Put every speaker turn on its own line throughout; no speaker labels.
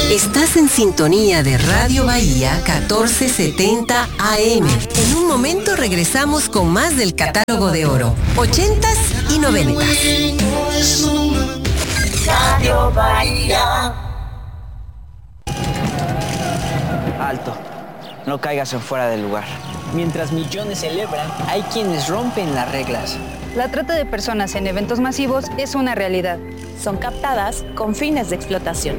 Estás en sintonía de Radio Bahía 1470 AM. En un momento regresamos con más del catálogo de oro, 80s y 90s.
Radio Bahía.
Alto, no caigas en fuera del lugar.
Mientras millones celebran, hay quienes rompen las reglas.
La trata de personas en eventos masivos es una realidad.
Son captadas con fines de explotación.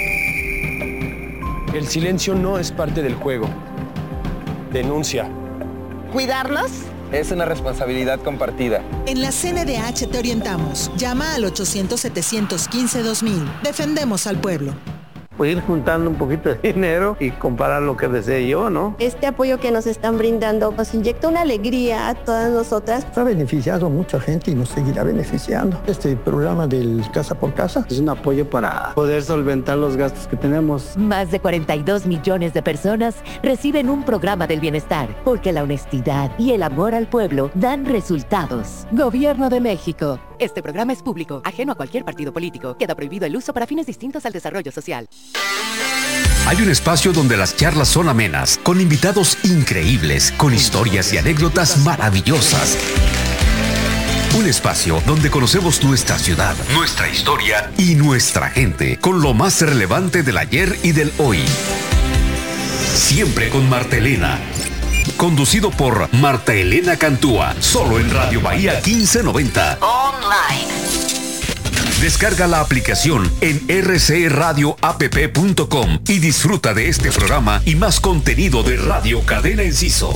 El silencio no es parte del juego. Denuncia.
¿Cuidarnos?
Es una responsabilidad compartida.
En la CNDH te orientamos. Llama al 800-715-2000. Defendemos al pueblo.
Pues ir juntando un poquito de dinero y comparar lo que desee yo, ¿no?
Este apoyo que nos están brindando nos inyecta una alegría a todas nosotras.
Ha beneficiado a mucha gente y nos seguirá beneficiando. Este programa del Casa por Casa
es un apoyo para poder solventar los gastos que tenemos.
Más de 42 millones de personas reciben un programa del bienestar, porque la honestidad y el amor al pueblo dan resultados. Gobierno de México. Este programa es público, ajeno a cualquier partido político. Queda prohibido el uso para fines distintos al desarrollo social.
Hay un espacio donde las charlas son amenas, con invitados increíbles, con historias y anécdotas maravillosas. Un espacio donde conocemos nuestra ciudad, nuestra historia y nuestra gente, con lo más relevante del ayer y del hoy. Siempre con Marta Elena. Conducido por Marta Elena Cantúa, solo en Radio Bahía 1590.
Online.
Descarga la aplicación en rcradioapp.com y disfruta de este programa y más contenido de Radio Cadena Enciso.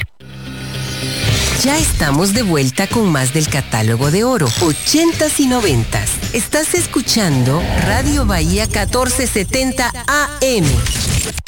Ya estamos de vuelta con más del catálogo de oro, 80s y 90s. Estás escuchando Radio Bahía 1470 AM.